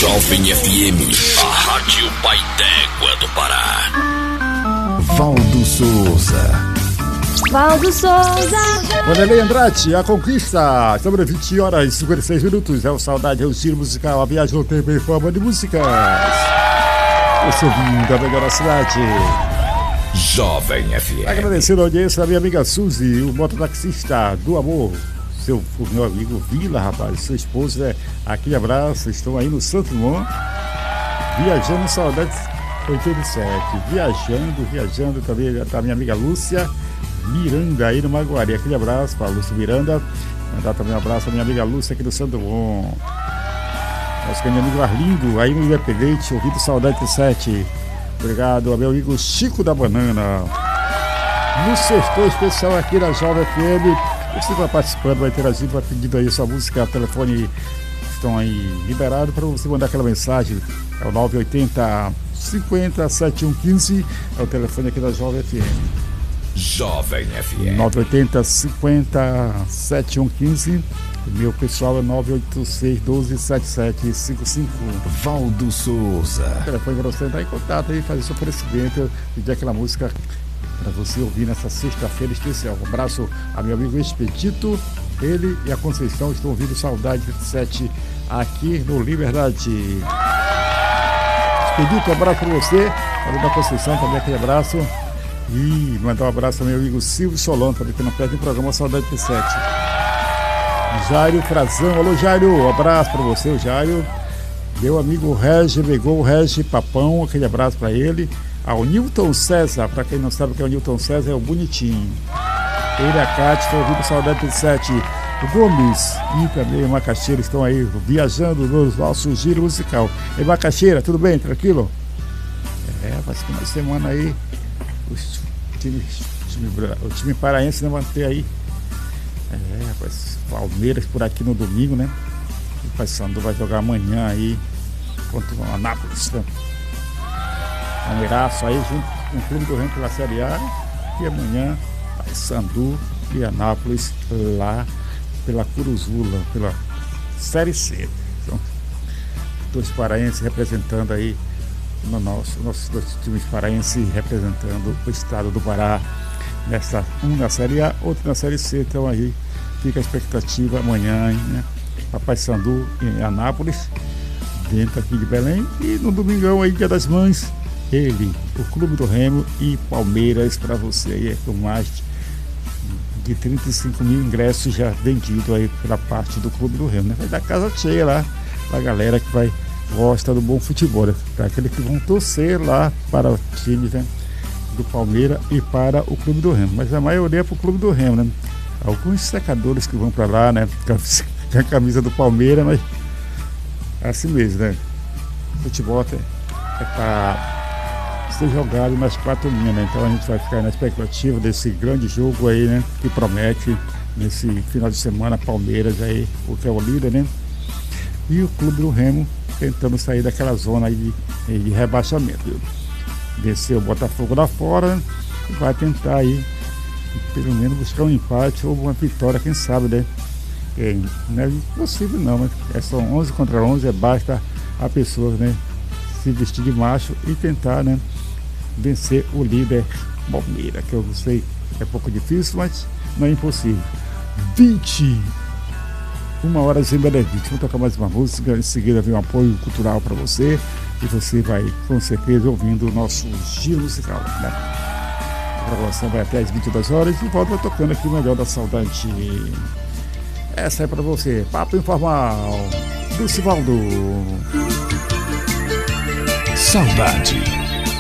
Jovem FM, a Rádio Pai d'Égua do Pará. Valdo Souza. Valdo Souza. Vanderlei Andrade, A Conquista. Sobre 20 horas e 56 minutos. É o Saudade, é o estilo musical. A viagem no tempo em forma de músicas. Você ouvindo a melhor da cidade. Jovem FM. Agradecendo a audiência da minha amiga Suzy, o mototaxista do amor. O meu amigo Vila, rapaz, sua esposa, aquele abraço, estão aí no Santo Dumont, viajando Saudades 87, viajando também, tá minha amiga Lúcia Miranda aí no Maguari, aquele abraço para Lúcia Miranda, mandar também um abraço à minha amiga Lúcia aqui do Santo Dumont, nosso meu amigo Arlindo, aí no Independente, ouvindo Saudade 87, obrigado ao meu amigo Chico da Banana, no sexto especial aqui na Jovem FM. Você vai participando, vai interagindo, vai pedindo aí sua música, o telefone estão aí liberados para você mandar aquela mensagem. É o 980 50 7115, é o telefone aqui da Jovem FM. Jovem FM. 980 50 7115. O meu pessoal é 986 12 7755. Valdo Souza. O telefone para você entrar em contato aí, fazer seu oferecimento, pedir aquela música para você ouvir nessa sexta-feira especial. Um abraço a meu amigo Expedito, ele e a Conceição estão ouvindo Saudade 27 aqui no Liberdade. Expedito, um abraço para você, falando da Conceição também, aquele abraço. E mandar um abraço ao meu amigo Silvio Solon, também que não perde o programa Saudade 27. Jairo Frazão, alô Jairo, um abraço para você, o Jairo. Meu amigo Regi Begou, Regi Papão, aquele abraço para ele. Ao Newton César, para quem não sabe o que é o Newton César, é o bonitinho. Ele e a Cátia estão ouvindo Saudade 27. O Gomes e também o Macaxeira estão aí viajando no nosso giro musical. E Macaxeira, tudo bem? Tranquilo? Mas final de semana aí, o time paraense não vai ter aí. Rapaz, Palmeiras por aqui no domingo, né? O Paysandu vai jogar amanhã aí contra o Anápolis, né? Palmeiraço aí junto com o Clube do Remo pela Série A e amanhã Paysandu e Anápolis lá pela Curuzula, pela Série C. Então, dois paraenses representando aí nossos dois times paraenses representando o estado do Pará um na Série A, outro na Série C. Então aí fica a expectativa amanhã, né? Paysandu e Anápolis dentro aqui de Belém e no domingão aí, Dia das Mães, o Clube do Remo e Palmeiras para você aí, com mais de 35 mil ingressos já vendidos aí pela parte do Clube do Remo, né? Vai dar casa cheia lá pra galera que gosta do bom futebol, né? Para aqueles que vão torcer lá para o time, né? Do Palmeiras e para o Clube do Remo, mas a maioria é para o Clube do Remo, né? Alguns secadores que vão para lá, né? Com a camisa do Palmeiras, mas é assim mesmo, né? Futebol é para ser jogado nas quatro linhas, né? Então a gente vai ficar na expectativa desse grande jogo aí, né? Que promete nesse final de semana, Palmeiras aí, porque é o líder, né? E o Clube do Remo tentando sair daquela zona aí de rebaixamento, viu? Descer o Botafogo lá fora, né? E vai tentar aí pelo menos buscar um empate ou uma vitória, quem sabe, né? Não é impossível não, mas são 11 contra 11, basta a pessoa, né? Se vestir de macho e tentar, né? Vencer o líder Palmeiras, que eu sei é um pouco difícil, mas não é impossível. 21 horas em Benedito. Vamos tocar mais uma música, em seguida vem um apoio cultural para você e você vai com certeza ouvindo o nosso giro musical, né? A programação vai até às 22 horas e volta tocando aqui o melhor da saudade. Essa é para você, Papo Informal do Sivaldo. Saudade.